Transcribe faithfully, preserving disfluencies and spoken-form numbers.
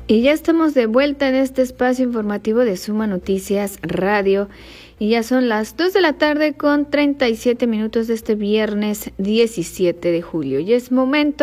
Y ya estamos de vuelta en este espacio informativo de Suma Noticias Radio. Y ya son las dos de la tarde con treinta y siete minutos de este viernes diecisiete de julio. Y es momento